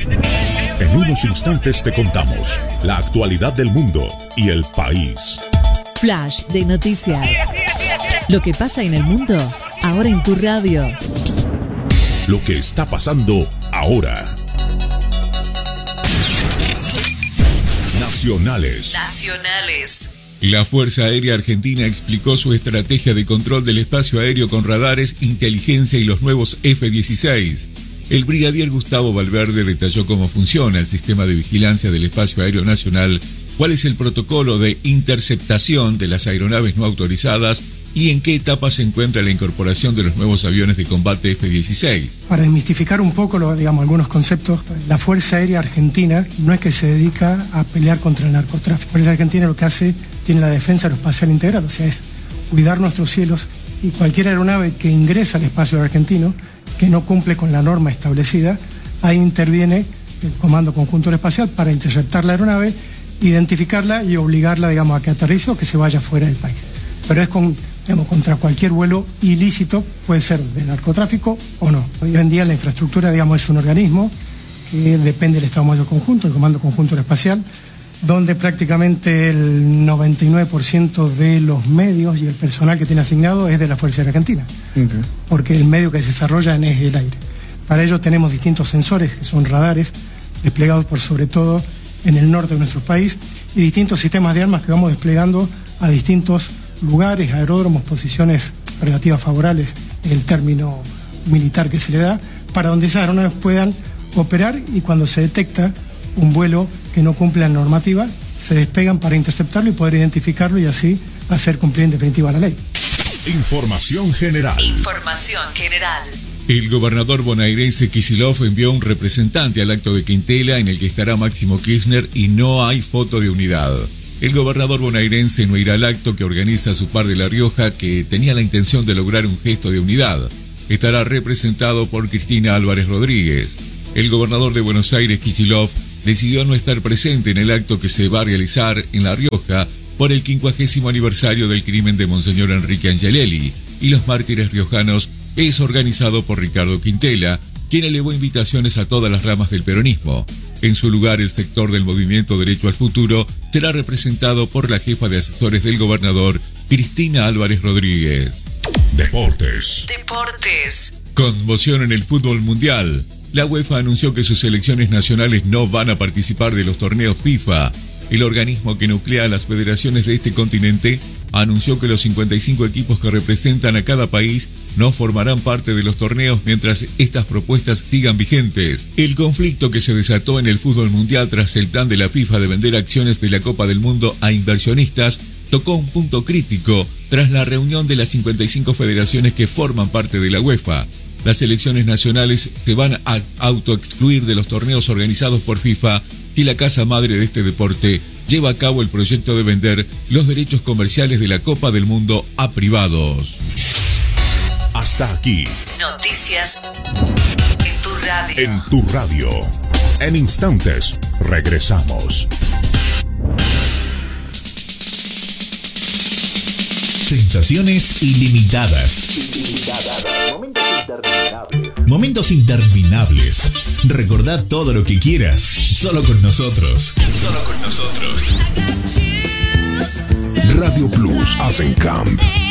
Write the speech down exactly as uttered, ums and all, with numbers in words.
En unos instantes te contamos la actualidad del mundo y el país. Flash de noticias. Lo que pasa en el mundo, ahora en tu radio. Lo que está pasando ahora. Nacionales. Nacionales. La Fuerza Aérea Argentina explicó su estrategia de control del espacio aéreo con radares, inteligencia y los nuevos F dieciséis. El brigadier Gustavo Valverde detalló cómo funciona el sistema de vigilancia del espacio aéreo nacional, cuál es el protocolo de interceptación de las aeronaves no autorizadas y en qué etapa se encuentra la incorporación de los nuevos aviones de combate F dieciséis. Para desmistificar un poco, lo, digamos, algunos conceptos, la Fuerza Aérea Argentina no es que se dedica a pelear contra el narcotráfico. La Fuerza Argentina lo que hace, tiene la defensa aeroespacial integral, o sea, es cuidar nuestros cielos, y cualquier aeronave que ingresa al espacio argentino, que no cumple con la norma establecida, ahí interviene el Comando Conjunto Aeroespacial para interceptar la aeronave, identificarla y obligarla, digamos, a que aterrice o que se vaya fuera del país. Pero es con, digamos, contra cualquier vuelo ilícito, puede ser de narcotráfico o no. Hoy en día la infraestructura, digamos, es un organismo que depende del Estado Mayor Conjunto, el Comando Conjunto Aeroespacial, donde prácticamente el noventa y nueve por ciento de los medios y el personal que tiene asignado es de la Fuerza Aérea Argentina, okay. Porque el medio que se desarrolla es el aire. Para ello tenemos distintos sensores, que son radares, desplegados por sobre todo en el norte de nuestro país, y distintos sistemas de armas que vamos desplegando a distintos lugares, aeródromos, posiciones relativas favorables, el término militar que se le da, para donde esas aeronaves puedan operar, y cuando se detecta un vuelo que no cumple la normativa, se despegan para interceptarlo y poder identificarlo y así hacer cumplir en definitiva la ley. Información general. Información general. El gobernador bonaerense Kicillof envió un representante al acto de Quintela en el que estará Máximo Kirchner y no hay foto de unidad. El gobernador bonaerense no irá al acto que organiza su par de La Rioja, que tenía la intención de lograr un gesto de unidad. Estará representado por Cristina Álvarez Rodríguez. El gobernador de Buenos Aires, Kicillof, decidió no estar presente en el acto que se va a realizar en La Rioja por el quincuagésimo aniversario del crimen de Monseñor Enrique Angelelli y los mártires riojanos. Es organizado por Ricardo Quintela, quien elevó invitaciones a todas las ramas del peronismo. En su lugar, el sector del movimiento Derecho al Futuro será representado por la jefa de asesores del gobernador, Cristina Álvarez Rodríguez. Deportes. Deportes. Conmoción en el fútbol mundial. La UEFA anunció que sus selecciones nacionales no van a participar de los torneos FIFA. El organismo que nuclea a las federaciones de este continente anunció que los cincuenta y cinco equipos que representan a cada país no formarán parte de los torneos mientras estas propuestas sigan vigentes. El conflicto que se desató en el fútbol mundial tras el plan de la FIFA de vender acciones de la Copa del Mundo a inversionistas tocó un punto crítico tras la reunión de las cincuenta y cinco federaciones que forman parte de la UEFA. Las selecciones nacionales se van a autoexcluir de los torneos organizados por FIFA y la casa madre de este deporte lleva a cabo el proyecto de vender los derechos comerciales de la Copa del Mundo a privados. Hasta aquí. Noticias en tu radio. En tu radio. En instantes, regresamos. Sensaciones ilimitadas. Ilimitadas. Momentos interminables. Momentos interminables. Recordá todo lo que quieras. Solo con nosotros. Solo con nosotros. Radio Plus Asencamp.